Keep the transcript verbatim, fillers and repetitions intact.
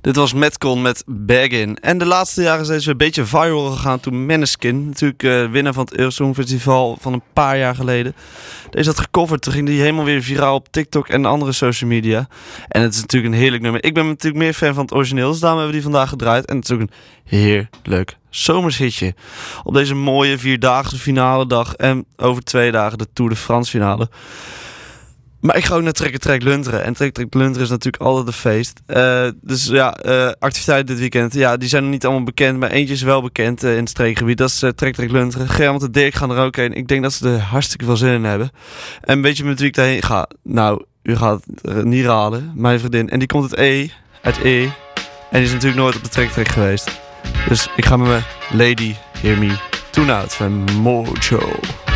Dit was Metcon met Baggin. En de laatste jaren zijn ze een beetje viral gegaan toen Måneskin, natuurlijk uh, winnaar van het Eurosong Festival van een paar jaar geleden. Deze had gecoverd, toen ging die helemaal weer viraal op TikTok en andere social media. En het is natuurlijk een heerlijk nummer. Ik ben natuurlijk meer fan van het origineel, dus daarom hebben we die vandaag gedraaid. En het is ook een heerlijk zomershitje. Op deze mooie vierdaagse finale dag en over twee dagen de Tour de France finale. Maar ik ga ook naar Trekker Trek Lunteren. En Trekker Trek Lunteren is natuurlijk altijd een feest. Uh, dus ja, uh, activiteiten dit weekend. Ja, die zijn nog niet allemaal bekend. Maar eentje is wel bekend uh, in het streekgebied. Dat is uh, Trekker Trek Lunteren. Germant en Dirk gaan er ook heen. Ik denk dat ze er hartstikke veel zin in hebben. En weet je met wie ik daarheen ga? Nou, u gaat het niet raden. Mijn vriendin. En die komt uit E. Uit E. En die is natuurlijk nooit op de Trekker Trek geweest. Dus ik ga met mijn Lady Hear Me Tonight van Mojo.